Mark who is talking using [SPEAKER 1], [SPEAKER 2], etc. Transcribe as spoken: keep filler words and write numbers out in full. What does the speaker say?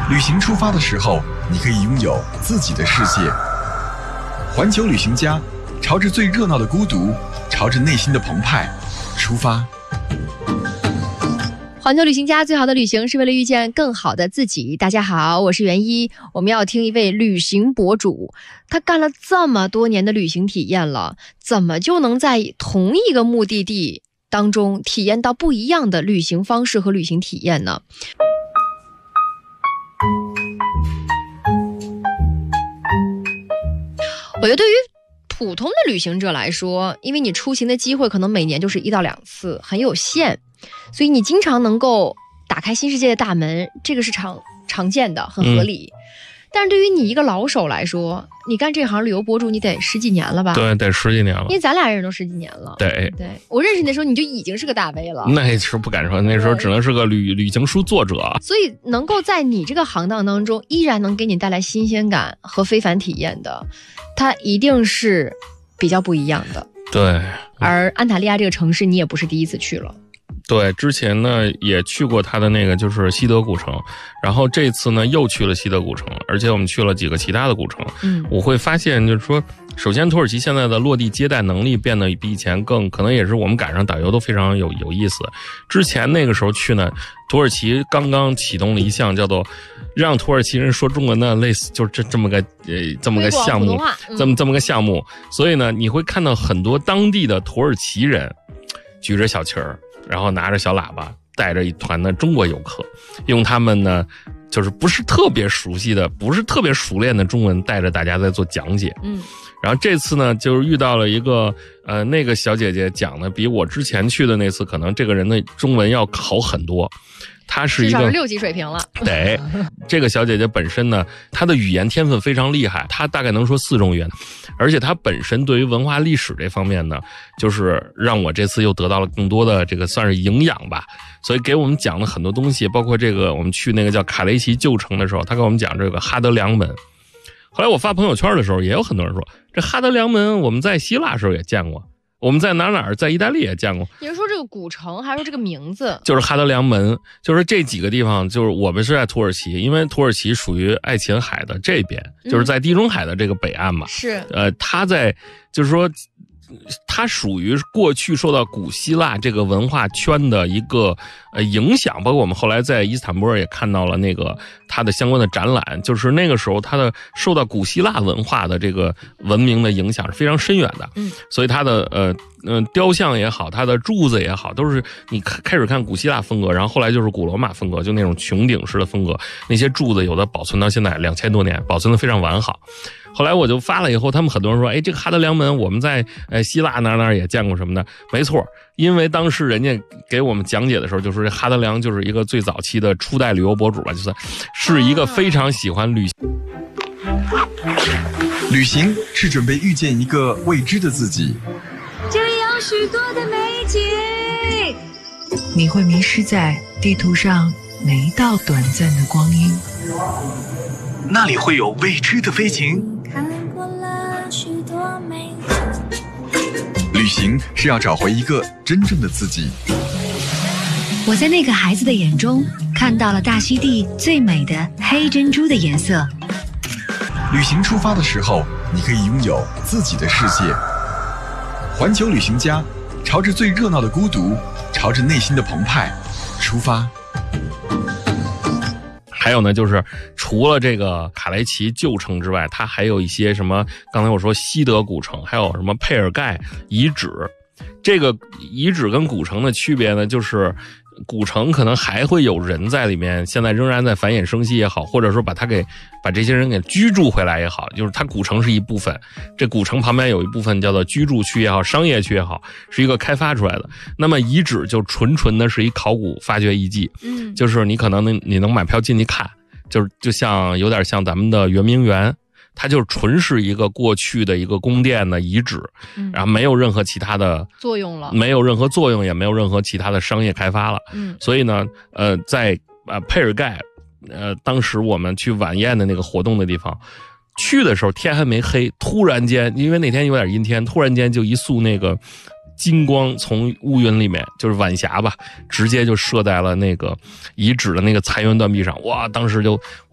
[SPEAKER 1] 旅行出发的时候，你可以拥有自己的世界。环球旅行家，朝着最热闹的孤独，朝着内心的澎湃出发。
[SPEAKER 2] 环球旅行家，最好的旅行是为了遇见更好的自己。大家好，我是袁一，我们要听一位旅行博主，他干了这么多年的旅行体验了，怎么就能在同一个目的地当中体验到不一样的旅行方式和旅行体验呢？我觉得对于普通的旅行者来说，因为你出行的机会可能每年就是一到两次，很有限，所以你经常能够打开新世界的大门，这个是常常见的，很合理。嗯，但是对于你一个老手来说，你干这行旅游博主，你得十几年了吧？
[SPEAKER 3] 对，得十几年了。
[SPEAKER 2] 因为咱俩人都十几年了。
[SPEAKER 3] 对
[SPEAKER 2] 对，我认识你的时候，你就已经是个大 V 了。
[SPEAKER 3] 那是不敢说，那时候只能是个旅旅行书作者。
[SPEAKER 2] 所以能够在你这个行当当中，依然能给你带来新鲜感和非凡体验的，它一定是比较不一样的。
[SPEAKER 3] 对。
[SPEAKER 2] 而安塔利亚这个城市，你也不是第一次去了。
[SPEAKER 3] 对，之前呢也去过他的那个就是西德古城，然后这次呢又去了西德古城，而且我们去了几个其他的古城。嗯，我会发现就是说，首先土耳其现在的落地接待能力变得比以前更，可能也是我们赶上导游都非常有有意思。之前那个时候去呢，土耳其刚刚启动了一项叫做让土耳其人说中文的类似就是这这么个呃这么个项目，嗯、这么这么个项目，所以呢你会看到很多当地的土耳其人举着小旗儿，然后拿着小喇叭，带着一团的中国游客，用他们呢就是不是特别熟悉的不是特别熟练的中文带着大家在做讲解。嗯，然后这次呢就是遇到了一个呃那个小姐姐讲的比我之前去的那次可能这个人的中文要好很多，她是一个
[SPEAKER 2] 至少是六级水平了。
[SPEAKER 3] 对，这个小姐姐本身呢，她的语言天分非常厉害，她大概能说四种语言，而且她本身对于文化历史这方面呢，就是让我这次又得到了更多的这个算是营养吧。所以给我们讲了很多东西，包括这个我们去那个叫卡雷奇旧城的时候，她给我们讲这个哈德良门。后来我发朋友圈的时候，也有很多人说，这哈德良门我们在希腊时候也见过。我们在哪哪儿，在意大利也见过。
[SPEAKER 2] 你是说这个古城，还是说这个名字？
[SPEAKER 3] 就是哈德良门，就是这几个地方，就是我们是在土耳其，因为土耳其属于爱琴海的这边，嗯、就是在地中海的这个北岸嘛。
[SPEAKER 2] 是，
[SPEAKER 3] 呃，它在，就是说，它属于过去受到古希腊这个文化圈的一个呃影响，包括我们后来在伊斯坦布尔也看到了那个它的相关的展览，就是那个时候它的受到古希腊文化的这个文明的影响是非常深远的。嗯，所以它的呃嗯、呃、雕像也好，它的柱子也好，都是你开始看古希腊风格，然后后来就是古罗马风格，就那种穹顶式的风格，那些柱子有的保存到现在两千多年，保存的非常完好。后来我就发了以后，他们很多人说，哎，这个哈德良门我们在呃希腊哪哪也见过什么的。没错，因为当时人家给我们讲解的时候，就说这哈德良就是一个最早期的初代旅游博主吧，就是是一个非常喜欢旅行。
[SPEAKER 1] 旅行是准备遇见一个未知的自己。
[SPEAKER 4] 这里有许多的美景，
[SPEAKER 5] 你会迷失在地图上每一道短暂的光阴。
[SPEAKER 1] 那里会有未知的飞行。
[SPEAKER 4] 看过了许多美景。
[SPEAKER 1] 旅行是要找回一个真正的自己。
[SPEAKER 5] 我在那个孩子的眼中看到了大溪地最美的黑珍珠的颜色。
[SPEAKER 1] 旅行出发的时候，你可以拥有自己的世界。环球旅行家，朝着最热闹的孤独，朝着内心的澎湃出发。
[SPEAKER 3] 还有呢，就是除了这个卡雷奇旧城之外，它还有一些什么，刚才我说西德古城，还有什么佩尔盖遗址。这个遗址跟古城的区别呢，就是古城可能还会有人在里面，现在仍然在繁衍生息也好，或者说把它给把这些人给居住回来也好，就是它古城是一部分，这古城旁边有一部分叫做居住区也好，商业区也好，是一个开发出来的。那么遗址就纯纯的是一考古发掘遗迹，嗯，就是你可能能你能买票进去看，就是就像有点像咱们的圆明园。它就是纯是一个过去的一个宫殿的遗址，嗯，然后没有任何其他的
[SPEAKER 2] 作用了，
[SPEAKER 3] 没有任何作用，也没有任何其他的商业开发了，嗯，所以呢，呃，在呃佩尔盖，呃，当时我们去晚宴的那个活动的地方，去的时候天还没黑，突然间，因为那天有点阴天，突然间就一束那个金光从乌云里面，就是晚霞吧，直接就射在了那个遗址的那个残垣断壁上，哇，当时就。